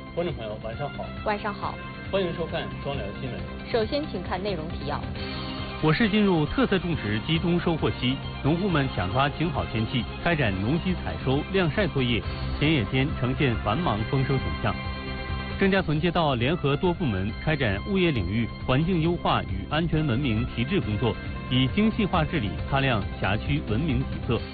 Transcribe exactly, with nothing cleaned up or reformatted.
观众朋友，晚上好。 晚上好， 欢迎收看双聊新闻。 首先，请看内容提要。 我市进入特色种植集中收获期，农户们抢抓晴好天气，开展农机采收、晾晒作业，田野间呈现繁忙丰收景象。郑家屯街道联合多部门开展物业领域环境优化与安全文明提质工作，以精细化治理擦亮辖区文明底色。